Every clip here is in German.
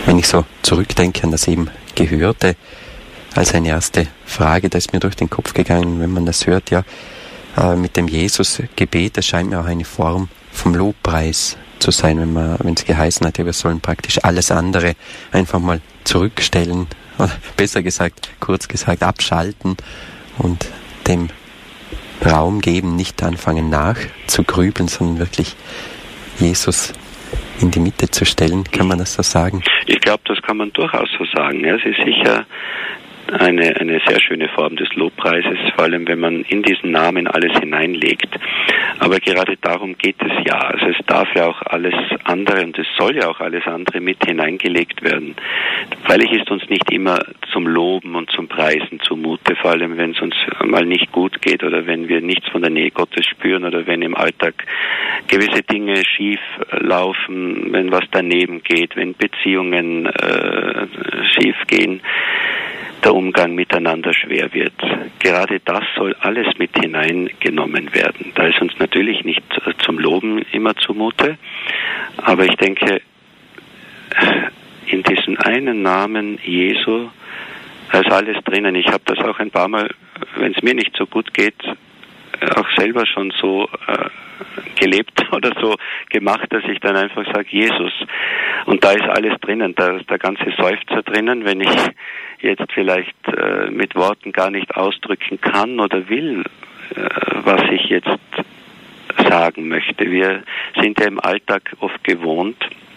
Wenn ich so zurückdenke an das eben Gehörte, als eine erste Frage, da ist mir durch den Kopf gegangen, wenn man das hört, ja, mit dem Jesus-Gebet, das scheint mir auch eine Form vom Lobpreis zu sein, wenn es geheißen hat, ja, wir sollen praktisch alles andere einfach mal zurückstellen, oder besser gesagt, kurz gesagt, abschalten und dem Raum geben, nicht anfangen nachzugrübeln, sondern wirklich Jesus in die Mitte zu stellen. Kann man das so sagen? Ich glaube, das kann man durchaus so sagen. Ja, es ist sicher eine sehr schöne Form des Lobpreises, vor allem wenn man in diesen Namen alles hineinlegt. Aber gerade darum geht es ja. Also es darf ja auch alles andere und es soll ja auch alles andere mit hineingelegt werden. Freilich ist uns nicht immer zum Loben und zum Preisen zumute, vor allem wenn es uns mal nicht gut geht oder wenn wir nichts von der Nähe Gottes spüren oder wenn im Alltag gewisse Dinge schief laufen, wenn was daneben geht, wenn Beziehungen schief gehen, der Umgang miteinander schwer wird. Gerade das soll alles mit hineingenommen werden. Da ist uns natürlich nicht zum Loben immer zumute, aber ich denke, in diesem einen Namen Jesu, da ist alles drinnen. Ich habe das auch ein paar Mal, wenn es mir nicht so gut geht, auch selber schon so gelebt oder so gemacht, dass ich dann einfach sage, Jesus. Und da ist alles drinnen, da ist der ganze Seufzer drinnen, wenn ich jetzt vielleicht mit Worten gar nicht ausdrücken kann oder will, was ich jetzt sagen möchte. Wir sind ja im Alltag oft gewohnt,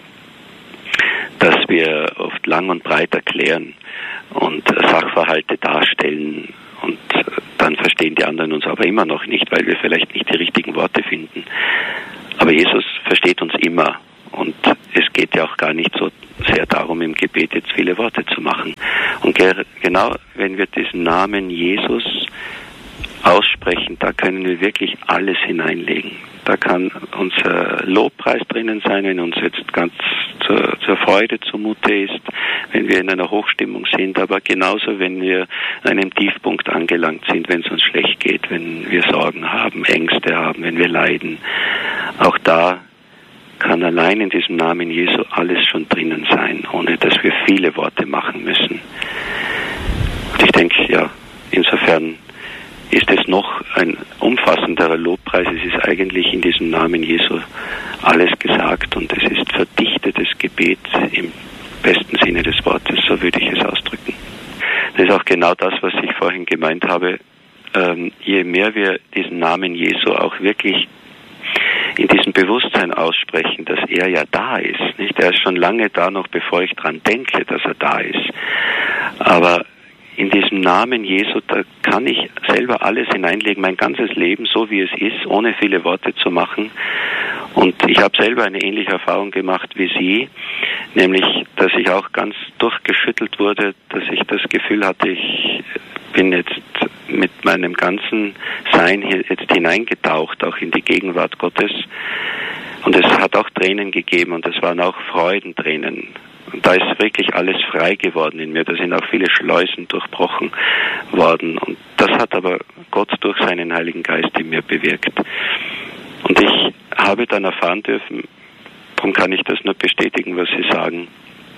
dass wir oft lang und breit erklären und Sachverhalte darstellen und dann verstehen die anderen uns aber immer noch nicht, weil wir vielleicht nicht die richtigen Worte finden. Aber Jesus versteht uns immer und es geht ja auch gar nicht so sehr darum, im Gebet jetzt viele Worte zu machen. Und genau, wenn wir diesen Namen Jesus aussprechen, da können wir wirklich alles hineinlegen. Da kann unser Lobpreis drinnen sein, wenn uns jetzt ganz zur Freude zumute ist, wenn wir in einer Hochstimmung sind, aber genauso, wenn wir an einem Tiefpunkt angelangt sind, wenn es uns schlecht geht, wenn wir Sorgen haben, Ängste haben, wenn wir leiden. Auch da kann allein in diesem Namen Jesu alles schon drinnen sein, ohne dass wir viele Worte machen müssen. Und ich denke, ja, insofern ist es noch ein umfassenderer Lobpreis. Es ist eigentlich in diesem Namen Jesu alles gesagt und es ist verdichtetes Gebet im besten Sinne des Wortes, so würde ich es ausdrücken. Das ist auch genau das, was ich vorhin gemeint habe. Je mehr wir diesen Namen Jesu auch wirklich in diesem Bewusstsein aussprechen, dass er ja da ist, nicht? Er ist schon lange da, noch bevor ich dran denke, dass er da ist. Aber in diesem Namen Jesu, da kann ich selber alles hineinlegen, mein ganzes Leben, so wie es ist, ohne viele Worte zu machen. Und ich habe selber eine ähnliche Erfahrung gemacht wie Sie, nämlich, dass ich auch ganz durchgeschüttelt wurde, dass ich das Gefühl hatte, ich bin jetzt mit meinem ganzen Sein hier jetzt hineingetaucht, auch in die Gegenwart Gottes. Und es hat auch Tränen gegeben und es waren auch Freudentränen. Und da ist wirklich alles frei geworden in mir. Da sind auch viele Schleusen durchbrochen worden. Und das hat aber Gott durch seinen Heiligen Geist in mir bewirkt. Und ich habe dann erfahren dürfen, darum kann ich das nur bestätigen, was Sie sagen,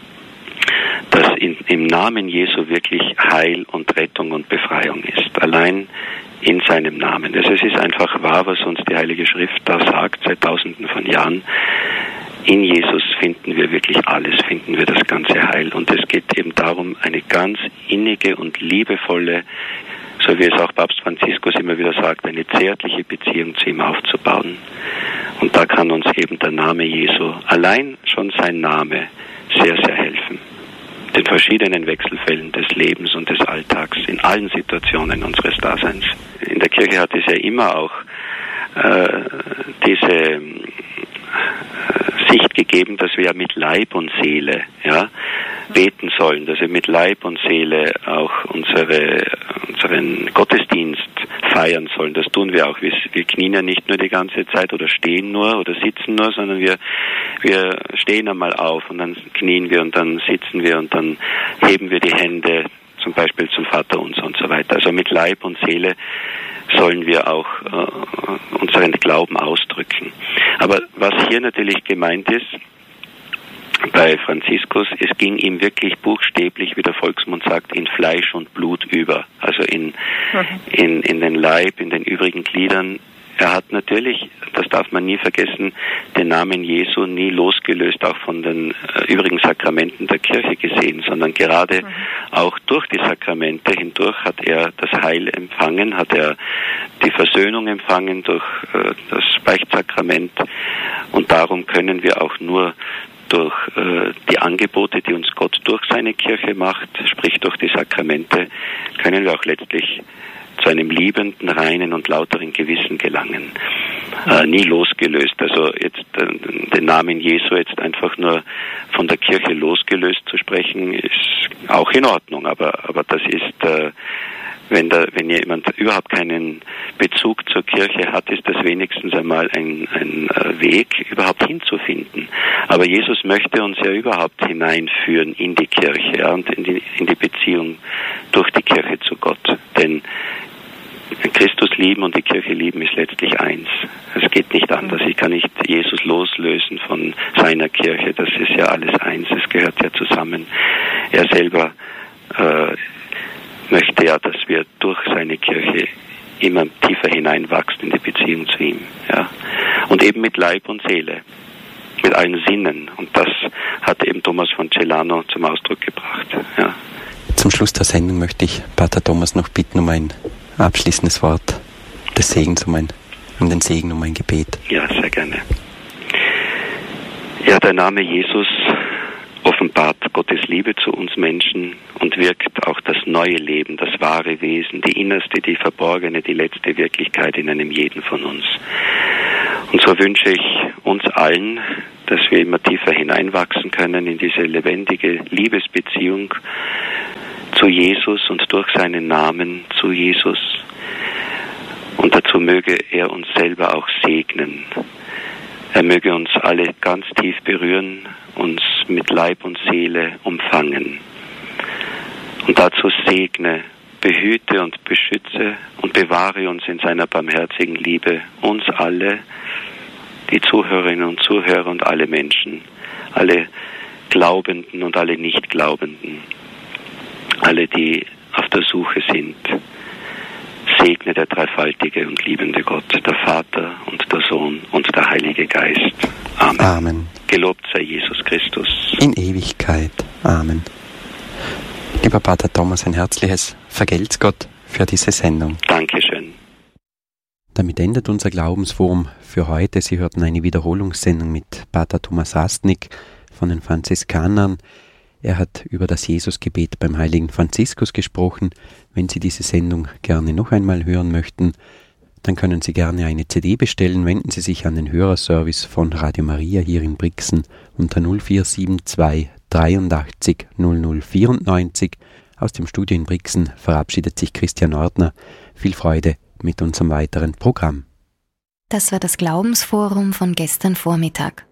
dass im Namen Jesu wirklich Heil und Rettung und Befreiung ist. Allein in seinem Namen. Also es ist einfach wahr, was uns die Heilige Schrift da sagt, seit Tausenden von Jahren. In Jesus finden wir wirklich alles, finden wir das ganze Heil. Und es geht eben darum, eine ganz innige und liebevolle, so wie es auch Papst Franziskus immer wieder sagt, eine zärtliche Beziehung zu ihm aufzubauen. Und da kann uns eben der Name Jesu, allein schon sein Name, sehr, sehr helfen. Den verschiedenen Wechselfällen des Lebens und des Alltags, in allen Situationen unseres Daseins. In der Kirche hat es ja immer auch diese Sicht gegeben, dass wir ja mit Leib und Seele beten sollen, dass wir mit Leib und Seele auch unseren Gottesdienst feiern sollen. Das tun wir auch. Wir knien ja nicht nur die ganze Zeit oder stehen nur oder sitzen nur, sondern wir stehen einmal auf und dann knien wir und dann sitzen wir und dann heben wir die Hände, zum Beispiel zum Vater unser und so weiter. Also mit Leib und Seele sollen wir auch unseren Glauben ausdrücken. Aber was hier natürlich gemeint ist, bei Franziskus, es ging ihm wirklich buchstäblich, wie der Volksmund sagt, in Fleisch und Blut über, also in den Leib, in den übrigen Gliedern. Er hat natürlich, das darf man nie vergessen, den Namen Jesu nie losgelöst auch von den übrigen Sakramenten der Kirche gesehen, sondern gerade auch durch die Sakramente hindurch hat er das Heil empfangen, hat er die Versöhnung empfangen durch das Beichtsakrament, und darum können wir auch nur durch die Angebote, die uns Gott durch seine Kirche macht, sprich durch die Sakramente, können wir auch letztlich zu einem liebenden, reinen und lauteren Gewissen gelangen. Nie losgelöst. Also jetzt den Namen Jesu jetzt einfach nur von der Kirche losgelöst zu sprechen, ist auch in Ordnung. Aber das ist, wenn jemand überhaupt keinen Bezug zur Kirche hat, ist das wenigstens einmal ein Weg, überhaupt hinzufinden. Aber Jesus möchte uns ja überhaupt hineinführen in die Kirche, ja, und in die Beziehung durch die Kirche zu Gott. Denn Christus lieben und die Kirche lieben ist letztlich eins. Es geht nicht anders. Ich kann nicht Jesus loslösen von seiner Kirche. Das ist ja alles eins. Es gehört ja zusammen. Er selber möchte ja, dass wir durch seine Kirche immer tiefer hineinwachsen in die Beziehung zu ihm. Ja. Und eben mit Leib und Seele, mit allen Sinnen. Und das hat eben Thomas von Celano zum Ausdruck gebracht. Ja. Zum Schluss der Sendung möchte ich Pater Thomas noch bitten um ein abschließendes Wort des Segens, um den Segen, um ein Gebet. Ja, sehr gerne. Ja, der Name Jesus offenbart Gottes Liebe zu uns Menschen und wirkt auch das neue Leben, das wahre Wesen, die innerste, die verborgene, die letzte Wirklichkeit in einem jeden von uns. Und so wünsche ich uns allen, dass wir immer tiefer hineinwachsen können in diese lebendige Liebesbeziehung zu Jesus und durch seinen Namen zu Jesus. Und dazu möge er uns selber auch segnen. Er möge uns alle ganz tief berühren, uns mit Leib und Seele umfangen. Und dazu segne, behüte und beschütze und bewahre uns in seiner barmherzigen Liebe, uns alle, die Zuhörerinnen und Zuhörer und alle Menschen, alle Glaubenden und alle Nichtglaubenden, alle, die auf der Suche sind. Segne der dreifaltige und liebende Gott, der Vater und der Sohn und der Heilige Geist. Amen. Amen. Gelobt sei Jesus Christus. In Ewigkeit. Amen. Lieber Pater Thomas, ein herzliches Vergelt's Gott für diese Sendung. Dankeschön. Damit endet unser Glaubensforum für heute. Sie hörten eine Wiederholungssendung mit Pater Thomas Rastnik von den Franziskanern. Er hat über das Jesusgebet beim heiligen Franziskus gesprochen. Wenn Sie diese Sendung gerne noch einmal hören möchten, dann können Sie gerne eine CD bestellen. Wenden Sie sich an den Hörerservice von Radio Maria hier in Brixen unter 0472 83 0094. Aus dem Studio in Brixen verabschiedet sich Christian Ordner. Viel Freude mit unserem weiteren Programm. Das war das Glaubensforum von gestern Vormittag.